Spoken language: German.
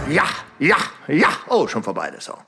Ja, ja, ja. Oh, schon vorbei, das auch.